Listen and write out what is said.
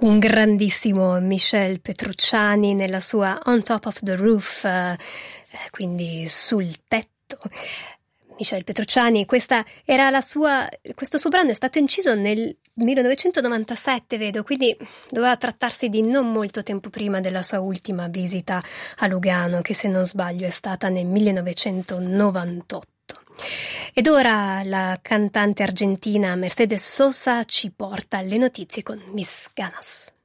Un grandissimo Michel Petrucciani nella sua On Top of the Roof, quindi sul tetto. Michel Petrucciani, questo suo brano è stato inciso nel 1997, vedo, quindi doveva trattarsi di non molto tempo prima della sua ultima visita a Lugano, che se non sbaglio è stata nel 1998. Ed ora la cantante argentina Mercedes Sosa ci porta le notizie con Miss Ganas.